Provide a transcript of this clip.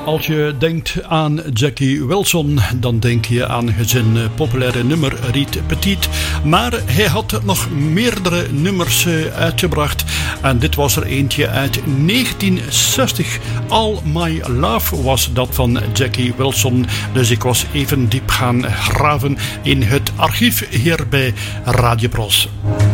Als je denkt aan Jackie Wilson, dan denk je aan zijn populaire nummer Riet Petit. Maar hij had nog meerdere nummers uitgebracht. En dit was er eentje uit 1960. All My Love was dat van Jackie Wilson. Dus ik was even diep gaan graven in het archief hier bij Radio Bros.